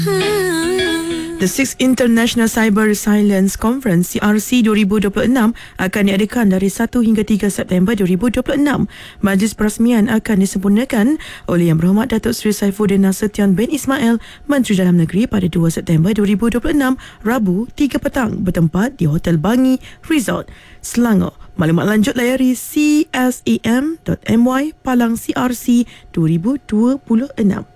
The 6th International Cyber Resilience Conference CRC 2026 akan diadakan dari 1 hingga 3 September 2026. Majlis perasmian akan disempurnakan oleh Yang Berhormat Datuk Seri Saifuddin Nasution bin Ismail, Menteri Dalam Negeri, pada 2 September 2026, Rabu 3 petang, bertempat di Hotel Bangi Resort, Selangor. Maklumat lanjut layari csem.my/CRC 2026.